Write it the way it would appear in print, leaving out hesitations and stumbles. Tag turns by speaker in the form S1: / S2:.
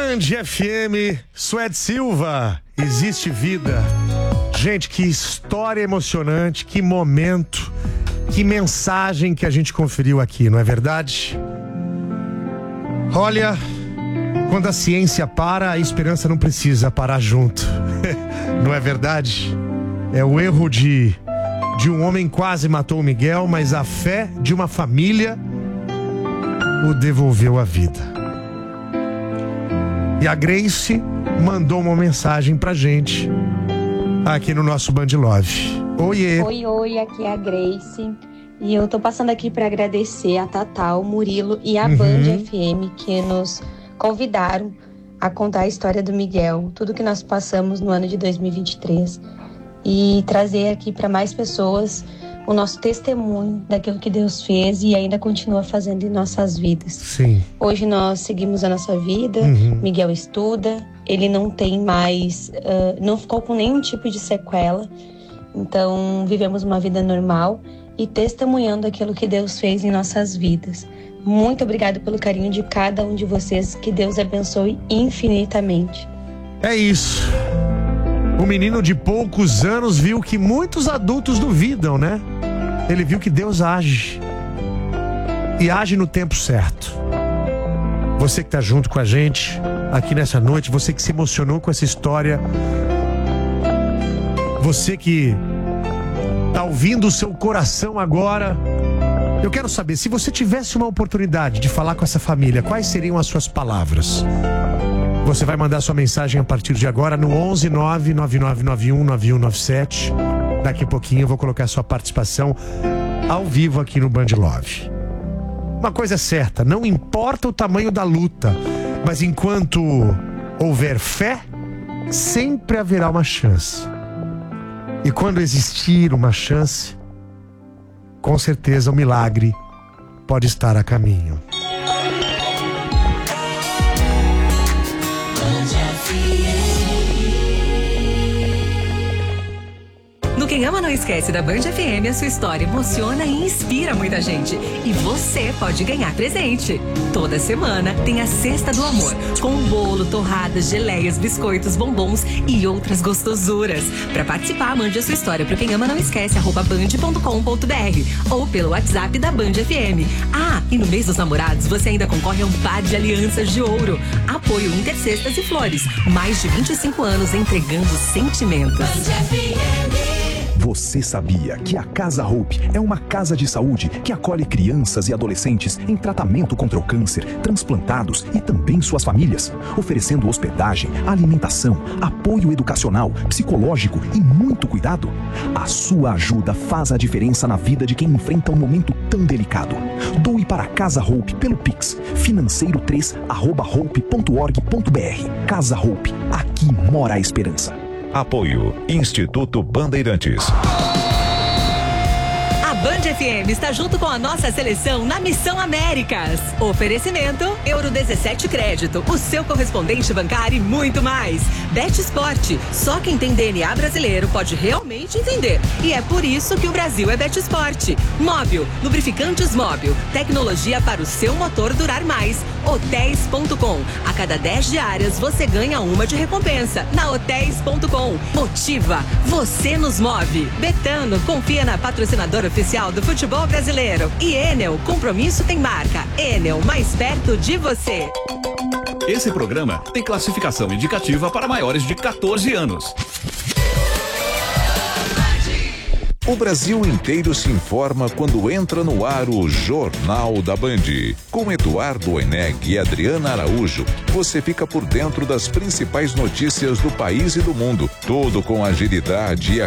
S1: Band FM, Suede Silva, Existe Vida. Gente, que história emocionante, que momento, que mensagem que a gente conferiu aqui, não é verdade? Olha, quando a ciência para, a esperança não precisa parar junto. Não é verdade? É o erro de um homem quase matou o Miguel, mas a fé de uma família o devolveu à vida. E a Grace mandou uma mensagem pra gente aqui no nosso Band Love. Oiê!
S2: Oi, aqui é a Grace. E eu tô passando aqui pra agradecer a Tatá, o Murilo e a Band FM que nos convidaram a contar a história do Miguel, tudo que nós passamos no ano de 2023 e trazer aqui para mais pessoas o nosso testemunho daquilo que Deus fez e ainda continua fazendo em nossas vidas.
S1: Sim.
S2: Hoje nós seguimos a nossa vida, Miguel estuda, ele não tem mais, não ficou com nenhum tipo de sequela, então vivemos uma vida normal e testemunhando aquilo que Deus fez em nossas vidas. Muito obrigada pelo carinho de cada um de vocês, que Deus abençoe infinitamente.
S1: É isso. O menino de poucos anos viu que muitos adultos duvidam, né? Ele viu que Deus age. E age no tempo certo. Você que tá junto com a gente aqui nessa noite, você que se emocionou com essa história, você que tá ouvindo o seu coração agora, eu quero saber, se você tivesse uma oportunidade de falar com essa família, quais seriam as suas palavras? Você vai mandar sua mensagem a partir de agora no 11 99991 9197. Daqui a pouquinho eu vou colocar sua participação ao vivo aqui no Band Love. Uma coisa é certa, não importa o tamanho da luta, mas enquanto houver fé, sempre haverá uma chance. E quando existir uma chance, com certeza o milagre pode estar a caminho.
S3: No Quem Ama Não Esquece da Band FM, a sua história emociona e inspira muita gente. E você pode ganhar presente. Toda semana tem a Cesta do Amor, com bolo, torradas, geleias, biscoitos, bombons e outras gostosuras. Para participar, mande a sua história pro Quem Ama Não Esquece, @band.com.br ou pelo WhatsApp da Band FM. Ah, e no mês dos namorados, você ainda concorre a um par de alianças de ouro. Apoio Intercestas e Flores. Mais de 25 anos entregando sentimentos. Band FM.
S4: Você sabia que a Casa Hope é uma casa de saúde que acolhe crianças e adolescentes em tratamento contra o câncer, transplantados e também suas famílias, oferecendo hospedagem, alimentação, apoio educacional, psicológico e muito cuidado? A sua ajuda faz a diferença na vida de quem enfrenta um momento tão delicado. Doe para a Casa Hope pelo Pix, financeiro3@hope.org.br. Casa Hope, aqui mora a esperança.
S5: Apoio Instituto Bandeirantes.
S3: A Band FM está junto com a nossa seleção na Missão Américas. Oferecimento Euro 17 Crédito, o seu correspondente bancário e muito mais. Bet Sport, só quem tem DNA brasileiro pode realmente entender. E é por isso que o Brasil é Bet Sport. Móbil, lubrificantes Móbil, tecnologia para o seu motor durar mais. Hotéis.com, a cada 10 diárias você ganha uma de recompensa. Na Hotéis.com, motiva, você nos move. Betano, confia na patrocinadora oficial do futebol brasileiro. E Enel, compromisso tem marca. Enel, mais perto de você.
S6: Esse programa tem classificação indicativa para maiores de 14 anos.
S5: O Brasil inteiro se informa quando entra no ar o Jornal da Band. Com Eduardo Oeneg e Adriana Araújo, você fica por dentro das principais notícias do país e do mundo. Tudo com agilidade e